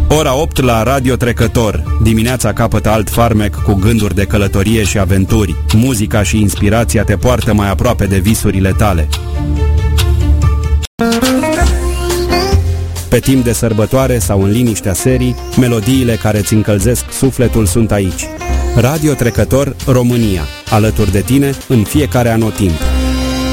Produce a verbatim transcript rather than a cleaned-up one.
Ora opt la Radio Trecător. Dimineața capătă alt farmec cu gânduri de călătorie și aventuri. Muzica și inspirația te poartă mai aproape de visurile tale. Pe timp de sărbătoare sau în liniștea serii, melodiile care îți încălzesc sufletul sunt aici. Radio Trecător România, alături de tine în fiecare anotimp.